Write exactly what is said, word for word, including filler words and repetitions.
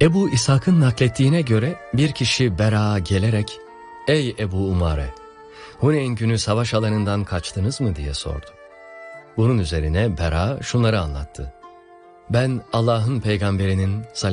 Ebu İshak'ın naklettiğine göre bir kişi Bera'a gelerek "Ey Ebu Umare, Huneyn günü savaş alanından kaçtınız mı?" diye sordu. Bunun üzerine Bera şunları anlattı: "Ben Allah'ın peygamberinin sallallahu